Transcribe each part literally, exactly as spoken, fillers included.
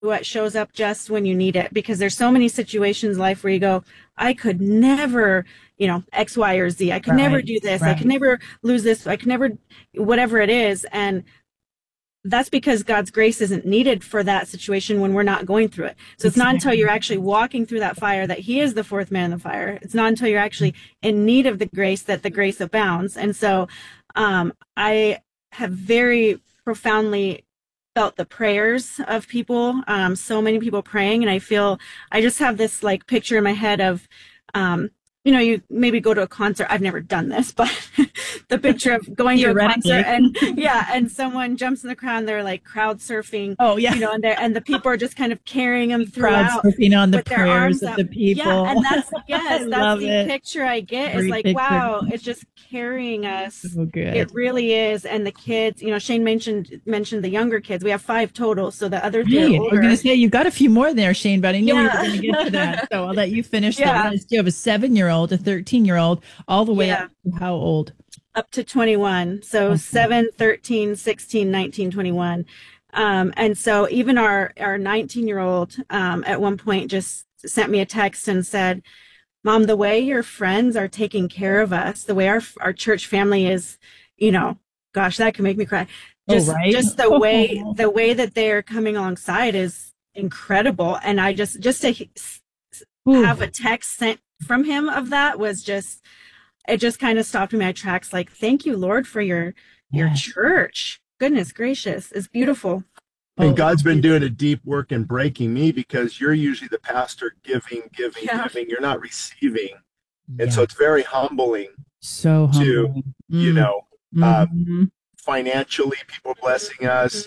what shows up just when you need it, because there's so many situations in life where you go, I could never, you know, X, Y, or Z. I could never Right. do this. I could Right. never lose this. I could never, whatever it is. And that's because God's grace isn't needed for that situation when we're not going through it. So it's not until Exactly. you're actually walking through that fire that he is the fourth man in the fire. It's not until you're actually in need of the grace that the grace abounds. And so um, I have very profoundly felt the prayers of people, um, so many people praying. And I feel, I just have this like picture in my head of, um, you know, you maybe go to a concert. I've never done this, but the picture of going to a concert Theoretically. and yeah, and someone jumps in the crowd and they're like crowd surfing, Oh, yeah. you know, and they're, and the people are just kind of carrying them Crowd throughout surfing on the with their prayers arms of up. the Yeah. people. And that's, I yes, that's love the it. picture I get is Great like, picture. wow, it's just carrying us. So good. It really is. And the kids, you know, Shane mentioned, mentioned the younger kids. We have five total. So the other three are Hey, I was going to older. say, you've got a few more there, Shane, but I knew we were going to get to that. Yeah. So I'll let you finish the Yeah. list. You have a seven year old, a thirteen year old, all the way Yeah. up to how old? Up to twenty-one. So Okay. seven, thirteen, sixteen, nineteen, twenty-one. Um, and so even our, our nineteen year old, um, at one point just sent me a text and said, Mom, the way your friends are taking care of us, the way our, our church family is, you know, gosh, that could make me cry. Oh, Just, right. just the way, the way that they're coming alongside is incredible. And I just, just to Ooh. have a text sent from him of that was just, it just kind of stopped me in my tracks. Like, thank you, Lord, for your, your Yeah. church. Goodness gracious. It's beautiful. And Oh, God's been doing a deep work in breaking me, because you're usually the pastor giving, giving, Yeah. giving. You're not receiving. yeah. And so it's very humbling, So to, humbling. you Mm. know, uh, Mhm. financially, people blessing us.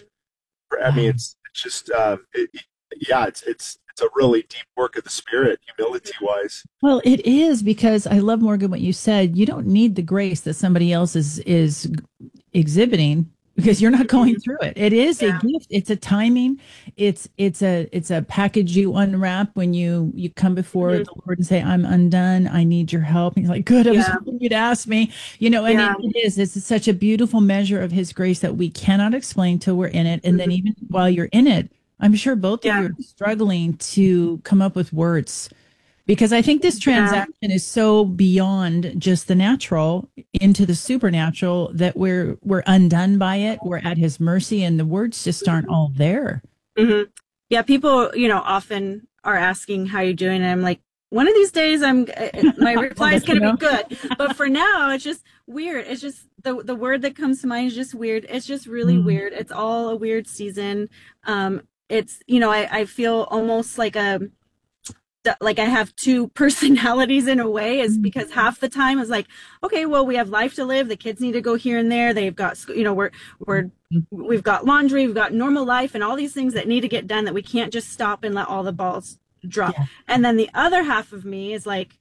I mean, it's, it's just, uh, it, yeah, it's, it's, it's a really deep work of the Spirit, humility wise. Well, it is, because I love, Morgan, what you said. You don't need the grace that somebody else is is exhibiting, because you're not going through it. It is Yeah. a gift. It's a timing. It's it's a it's a package you unwrap when you you come before Mhm. the Lord and say, "I'm undone. I need your help." And he's like, "Good. I was Yeah. hoping you'd ask me." You know, and Yeah. it, it is. It's such a beautiful measure of His grace that we cannot explain till we're in it. And then even while you're in it, I'm sure both of Yeah. you are struggling to come up with words, because I think this transaction is so beyond just the natural into the supernatural that we're we're undone by it. We're at His mercy, and the words just aren't all there. Mm-hmm. Yeah, people, you know, often are asking how you're doing, and I'm like, one of these days, I'm my reply is going to be good. But for now, it's just weird. It's just the the word that comes to mind is just weird. It's just really Mm. weird. It's all a weird season. Um, it's you know, I I feel almost like a like I have two personalities in a way, is because half the time is like, okay, well, we have life to live. The kids need to go here and there. They've got, you know, we're, we're, we've got laundry, we've got normal life and all these things that need to get done that we can't just stop and let all the balls drop. Yeah. And then the other half of me is like,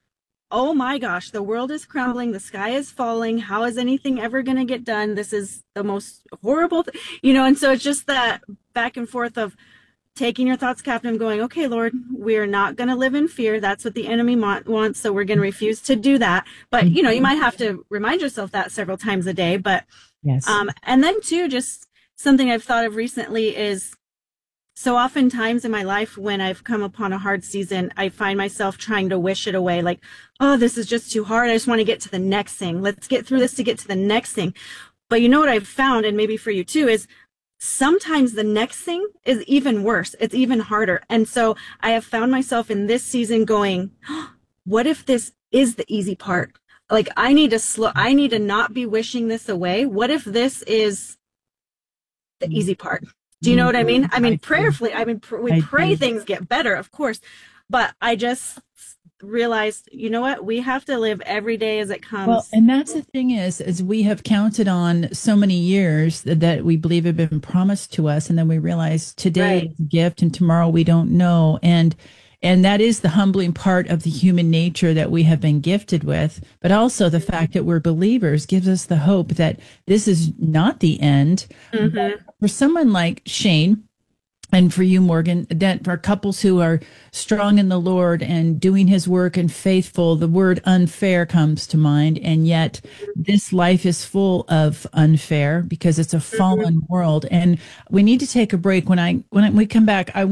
oh my gosh, the world is crumbling. The sky is falling. How is anything ever going to get done? This is the most horrible, th-. you know? And so it's just that back and forth of taking your thoughts captive, going, okay, Lord, we're not going to live in fear. That's what the enemy wants. So we're going to refuse to do that. But, you know, you might have to remind yourself that several times a day. But, Yes. um, and then too, just something I've thought of recently is, so oftentimes in my life, when I've come upon a hard season, I find myself trying to wish it away. Like, oh, this is just too hard. I just want to get to the next thing. Let's get through this to get to the next thing. But you know what I've found, and maybe for you too, is sometimes the next thing is even worse. It's even harder. And so I have found myself in this season going, oh, what if this is the easy part? Like I need to slow, I need to not be wishing this away. What if this is the easy part? Do you know what I mean? I mean, prayerfully, I mean, pr- we pray things get better, of course, but I just realized, you know what? We have to live every day as it comes. Well, and that's the thing is, is we have counted on so many years that, that we believe have been promised to us. And then we realize today Right. is a gift and tomorrow we don't know. And, and that is the humbling part of the human nature that we have been gifted with. But also the fact that we're believers gives us the hope that this is not the end. Mhm. But for someone like Shane, and for you, Morgan, that for couples who are strong in the Lord and doing his work and faithful, the word unfair comes to mind. And yet this life is full of unfair because it's a fallen world. And we need to take a break. When I, when I, we come back, I